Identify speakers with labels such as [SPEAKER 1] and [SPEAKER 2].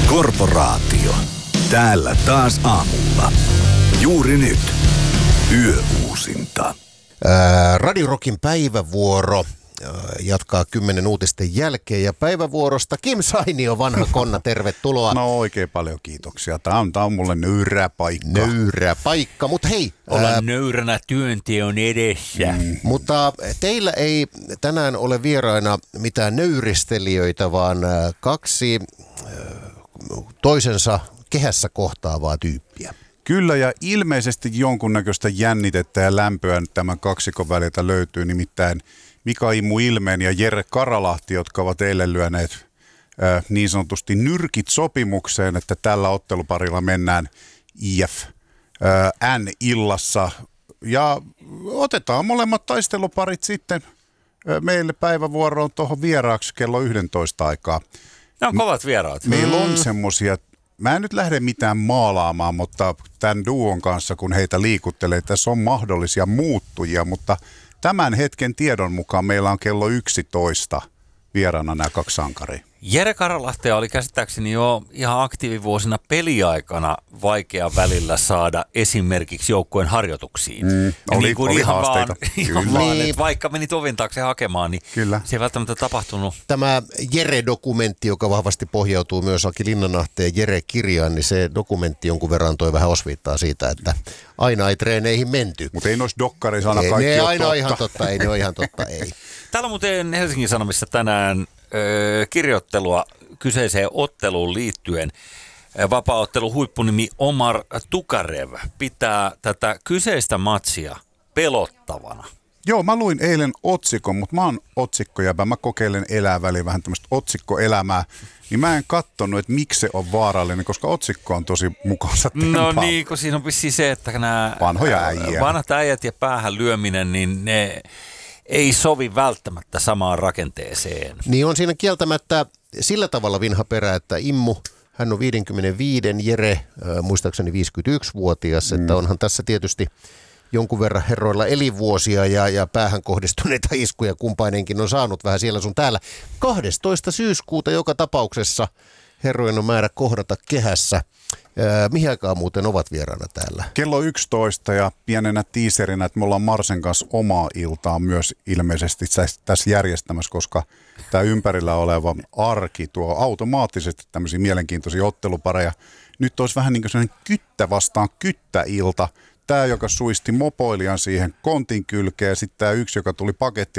[SPEAKER 1] Korporaatio. Täällä taas aamulla. Juuri nyt. Yöuusinta.
[SPEAKER 2] Radio Rockin päivävuoro jatkaa 10 uutisten jälkeen ja päivävuorosta Kim Sainio, vanha konna, tervetuloa.
[SPEAKER 3] No oikein paljon kiitoksia. Tämä on mulle nöyrä paikka.
[SPEAKER 2] Nöyrä paikka, mutta hei.
[SPEAKER 4] Olla nöyränä työnteon edessä.
[SPEAKER 2] Mutta teillä ei tänään ole vieraina mitään nöyristelijöitä, vaan kaksi toisensa kehässä kohtaavaa tyyppiä.
[SPEAKER 3] Kyllä, ja ilmeisesti jonkunnäköistä jännitettä ja lämpöä tämän kaksikon väliltä löytyy, nimittäin Mika Immu Ilmeen ja Jere Karalahti, jotka ovat eilen lyöneet niin sanotusti nyrkit sopimukseen, että tällä otteluparilla mennään IF N-illassa. Ja otetaan molemmat taisteluparit sitten meille päivävuoroon tuohon vieraaksi kello 11 aikaa.
[SPEAKER 4] Ne on kovat vieraat.
[SPEAKER 3] Meillä on semmosia, mä en nyt lähde mitään maalaamaan, mutta tämän duon kanssa, kun heitä liikuttelee, tässä on mahdollisia muuttujia, mutta tämän hetken tiedon mukaan meillä on kello 11 vieraana nämä kaksi sankaria.
[SPEAKER 4] Jere Karalahtea oli käsittääkseni jo ihan aktiivivuosina peliaikana vaikea välillä saada esimerkiksi joukkueen harjoituksiin.
[SPEAKER 3] Oli haasteita.
[SPEAKER 4] Ihan vaan, että vaikka menit ovin taakse hakemaan, niin kyllä. Se ei välttämättä tapahtunut.
[SPEAKER 2] Tämä Jere-dokumentti, joka vahvasti pohjautuu myös Aki Linnanahteen Jere-kirjaan, niin se dokumentti jonkun verran toi vähän osviittaa siitä, että aina ei treeneihin menty.
[SPEAKER 3] Mutta ei noissa dokkarissa aina kaikki
[SPEAKER 2] ne
[SPEAKER 3] ole
[SPEAKER 2] aina
[SPEAKER 3] totta.
[SPEAKER 2] ihan totta, ei ne ole ihan totta, ei.
[SPEAKER 4] Täällä on muuten Helsingin Sanomissa tänään kirjoittelua kyseiseen otteluun liittyen. Vapaaottelu huippunimi Omar Tukarev pitää tätä kyseistä matsia pelottavana.
[SPEAKER 3] Joo, mä luin eilen otsikon, mutta mä oon otsikkoja, mä kokeilen elää väliin vähän tämmöistä otsikkoelämää, niin mä en katsonut, että miksi se on vaarallinen, koska otsikko on tosi mukaansa tempaava.
[SPEAKER 4] No niin, kun siinä on vissiin se, että nämä vanhat äijät ja päähän lyöminen, niin ne ei sovi välttämättä samaan rakenteeseen.
[SPEAKER 2] Niin on siinä kieltämättä sillä tavalla vinha perä, että Immu, hän on 55, Jere muistaakseni 51-vuotias, että onhan tässä tietysti jonkun verran herroilla elinvuosia ja päähän kohdistuneita iskuja kumpainenkin on saanut vähän siellä sun täällä. 12. syyskuuta joka tapauksessa herrojen on määrä kohdata kehässä. Mihin aikaan muuten ovat vieraana täällä?
[SPEAKER 3] Kello 11 ja pienenä tiiserinä, että me ollaan Marsen kanssa omaa iltaa myös ilmeisesti tässä järjestämässä, koska tämä ympärillä oleva arki tuo automaattisesti tämmöisiä mielenkiintoisia ottelupareja. Nyt olisi vähän niin kuin sellainen kyttä vastaan kyttäilta. Tämä, joka suisti mopoilijan siihen kontin kylkeen, ja sitten tämä yksi, joka tuli